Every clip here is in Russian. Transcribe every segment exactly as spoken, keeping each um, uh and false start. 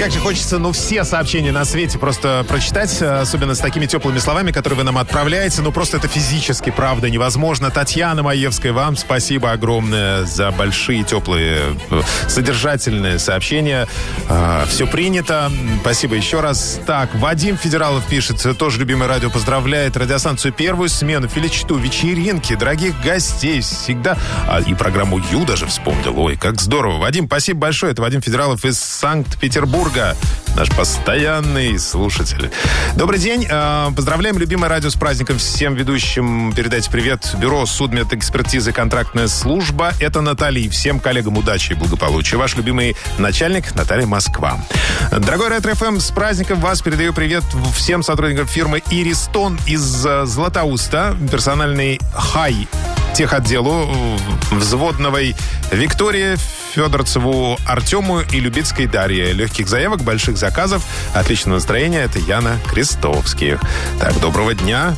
Как же хочется, ну, все сообщения на свете просто прочитать, особенно с такими теплыми словами, которые вы нам отправляете. Ну, просто это физически, правда, невозможно. Татьяна Маевская, вам спасибо огромное за большие, теплые, содержательные сообщения. Все принято. Спасибо еще раз. Так, Вадим Федералов пишет, тоже любимое радио, поздравляет радиостанцию «Первую смену», Филичту, вечеринки, дорогих гостей, всегда. А, и программу «Ю» даже вспомнил. Ой, как здорово. Вадим, спасибо большое. Это Вадим Федералов из Санкт-Петербурга, наш постоянный слушатель. Добрый день. Поздравляем любимое радио с праздником. Всем ведущим передайте привет. Бюро судмедэкспертизы «Контрактная служба». Это Наталья. Всем коллегам удачи и благополучия. Ваш любимый начальник Наталья Москва. Дорогой Ретро-эф эм, с праздником вас передаю привет всем сотрудникам фирмы «Иристон» из Златоуста. Персональный хай техотделу взводновой Виктории, Федорцеву Артему и Любицкой Дарье. Легких заявок, больших заказов, отличного настроения. Это Яна Крестовских. Так, доброго дня.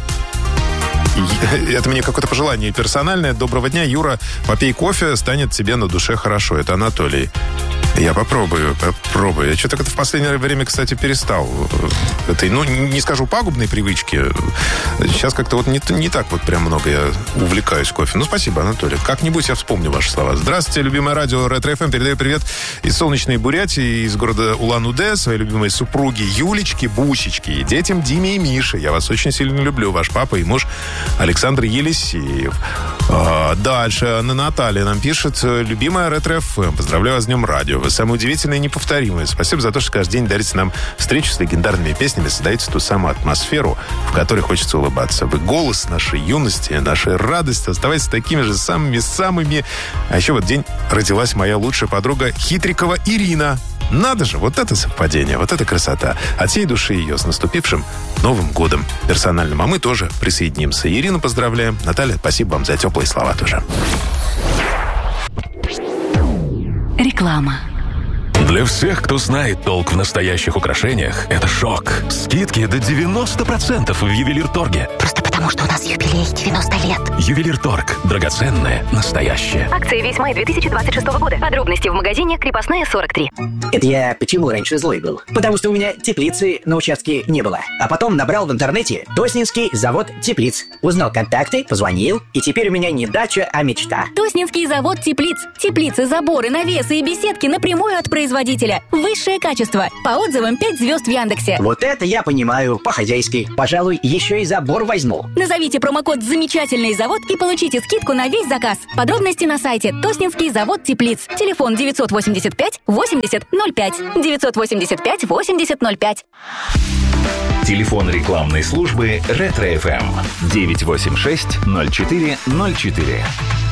Это мне какое-то пожелание персональное. Доброго дня, Юра. Попей кофе, станет тебе на душе хорошо. Это Анатолий. Я попробую, попробую. Я что-то как-то в последнее время, кстати, перестал этой, ну, не скажу пагубной привычки. Сейчас как-то вот не, не так вот прям много я увлекаюсь кофе. Ну, спасибо, Анатолий. Как-нибудь я вспомню ваши слова. Здравствуйте, любимое радио Ретро-эф эм. Передаю привет из солнечной Бурятии, из города Улан-Удэ, своей любимой супруге Юлечке, Бусечке и детям Диме и Мише. Я вас очень сильно люблю. Ваш папа и муж Александр Елисеев. А, дальше Анна Наталья нам пишет. Любимая Ретро-эф эм. Поздравляю вас с днем радио. Вы самые удивительные и неповторимые. Спасибо за то, что каждый день дарите нам встречу с легендарными песнями, создаете ту самую атмосферу, в которой хочется улыбаться. Вы голос нашей юности, нашей радости. Оставайтесь такими же самыми-самыми. А еще в этот день родилась моя лучшая подруга Хитрикова Ирина. Надо же, вот это совпадение, вот это красота. От всей души ее с наступившим Новым годом персональным. А мы тоже присоединимся. Ирину поздравляем. Наталья, спасибо вам за теплые слова тоже. Реклама. Для всех, кто знает толк в настоящих украшениях, это шок. Скидки до девяносто процентов в Ювелирторге. Просто потому, что у нас юбилей девяносто лет. Ювелирторг. Драгоценное, настоящее. Акция весь май две тысячи двадцать шестого года. Подробности в магазине «Крепостная сорок три». Это я почему раньше злой был? Потому что у меня теплицы на участке не было. А потом набрал в интернете Тоснинский завод теплиц. Узнал контакты, позвонил, и теперь у меня не дача, а мечта. Тоснинский завод теплиц. Теплицы, заборы, навесы и беседки напрямую от производителя. Высшее качество. По отзывам пять звезд в Яндексе. Вот это я понимаю, по-хозяйски. Пожалуй, еще и забор возьму. Назовите промокод «Замечательный завод» и получите скидку на весь заказ. Подробности на сайте Тоснинский завод теплиц. Телефон девятьсот восемьдесят пять восемьдесят ноль пять. девятьсот восемьдесят пять восемьдесят ноль пять. Телефон рекламной службы Ретро-эф эм девять восемь шесть ноль четыре ноль четыре.